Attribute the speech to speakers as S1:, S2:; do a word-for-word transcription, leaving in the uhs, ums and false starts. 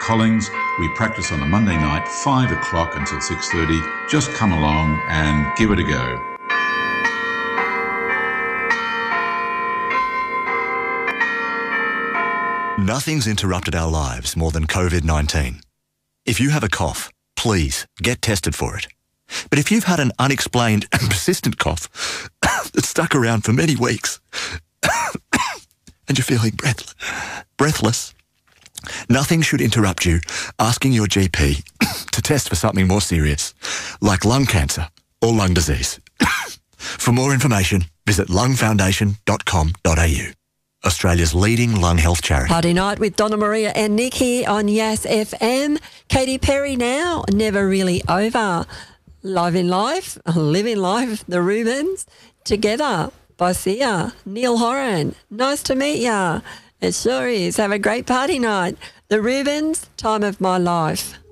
S1: Collings. We practice on a Monday night, five o'clock until six thirty. Just come along and give it a go.
S2: Nothing's interrupted our lives more than COVID nineteen. If you have a cough, please get tested for it. But if you've had an unexplained and persistent cough that's stuck around for many weeks and you're feeling breathless, breathless, nothing should interrupt you asking your G P to test for something more serious, like lung cancer or lung disease. For more information, visit lung foundation dot com dot a u. Australia's leading lung health charity.
S3: Party night with Donna Maria and Nick here on Yass F M. Katy Perry now, Never Really Over. Live in Life, Live in Life, The Rubens, Together by Sia, Neil Horan. Nice to meet ya. It sure is. Have a great party night. The Rubens, Time of My Life.